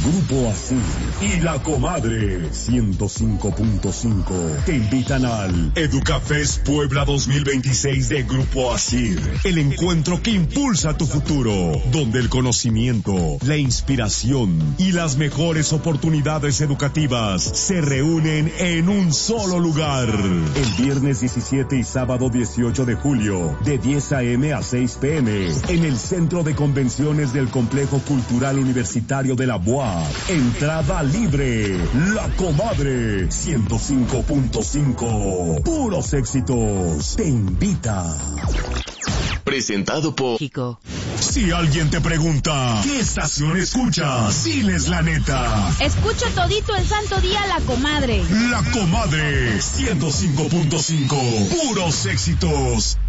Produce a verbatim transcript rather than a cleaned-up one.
Grupo Asir y La Comadre ciento cinco punto cinco te invitan al Educafest Puebla dos mil veintiséis de Grupo Asir, el encuentro que impulsa tu futuro, donde el conocimiento, la inspiración y las mejores oportunidades educativas se reúnen en un solo lugar. El viernes diecisiete y sábado dieciocho de julio, de diez a eme a seis pe eme, en el Centro de Convenciones del Complejo Cultural Universitario de la U A P. Entrada libre. La Comadre ciento cinco punto cinco. Puros éxitos. Te invita. Presentado por Chico. Si alguien te pregunta, ¿qué estación escuchas? Diles la neta. Escucho todito el santo día La Comadre. La Comadre ciento cinco punto cinco. Puros éxitos.